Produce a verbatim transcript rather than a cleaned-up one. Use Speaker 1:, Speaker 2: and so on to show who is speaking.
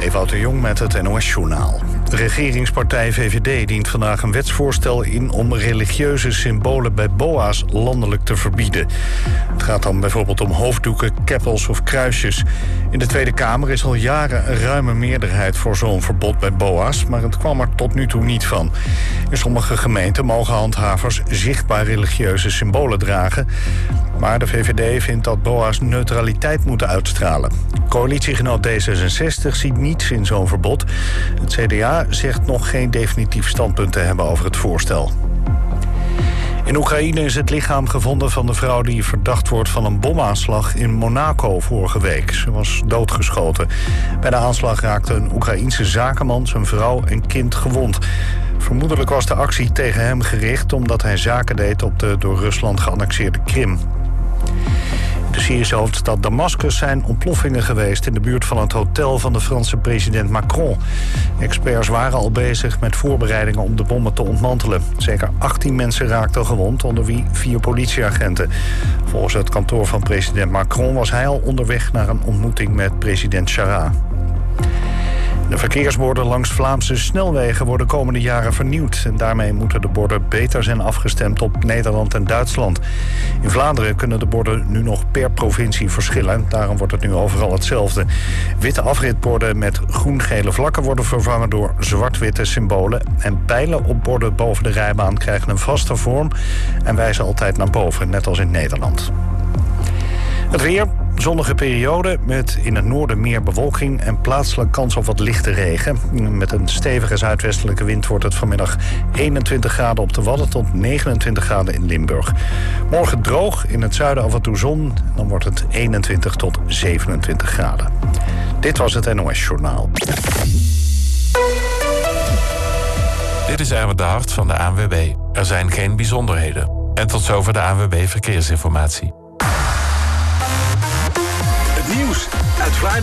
Speaker 1: Ewout de Jong met het N O S-journaal. De regeringspartij V V D dient vandaag een wetsvoorstel in om religieuze symbolen bij boa's landelijk te verbieden. Het gaat dan bijvoorbeeld om hoofddoeken, keppels of kruisjes. In de Tweede Kamer is al jaren een ruime meerderheid voor zo'n verbod bij boa's, maar het kwam er tot nu toe niet van. In sommige gemeenten mogen handhavers zichtbaar religieuze symbolen dragen, maar de V V D vindt dat boa's neutraliteit moeten uitstralen. Coalitiegenoot D zesenzestig ziet niets in zo'n verbod. Het C D A zegt nog geen definitief standpunt te hebben over het voorstel. In Oekraïne is het lichaam gevonden van de vrouw die verdacht wordt van een bomaanslag in Monaco vorige week. Ze was doodgeschoten. Bij de aanslag raakte een Oekraïense zakenman zijn vrouw en kind gewond. Vermoedelijk was de actie tegen hem gericht omdat hij zaken deed op de door Rusland geannexeerde Krim. In de Syrische hoofdstad Damascus zijn ontploffingen geweest in de buurt van het hotel van de Franse president Macron. Experts waren al bezig met voorbereidingen om de bommen te ontmantelen. Zeker achttien mensen raakten gewond, onder wie vier politieagenten. Volgens het kantoor van president Macron was hij al onderweg naar een ontmoeting met president Chara. De verkeersborden langs Vlaamse snelwegen worden komende jaren vernieuwd. En daarmee moeten de borden beter zijn afgestemd op Nederland en Duitsland. In Vlaanderen kunnen de borden nu nog per provincie verschillen. Daarom wordt het nu overal hetzelfde. Witte afritborden met groen-gele vlakken worden vervangen door zwart-witte symbolen. En pijlen op borden boven de rijbaan krijgen een vaste vorm en wijzen altijd naar boven, net als in Nederland. Het weer. Zonnige periode met in het noorden meer bewolking en plaatselijk kans op wat lichte regen. Met een stevige zuidwestelijke wind wordt het vanmiddag eenentwintig graden op de Wadden tot negenentwintig graden in Limburg. Morgen droog, in het zuiden af en toe zon. Dan wordt het eenentwintig tot zevenentwintig graden. Dit was het N O S-journaal.
Speaker 2: Dit is Erwin de Hart van de A N W B. Er zijn geen bijzonderheden. En tot zover de A N W B Verkeersinformatie.
Speaker 3: Nieuws uit Vlaanderen.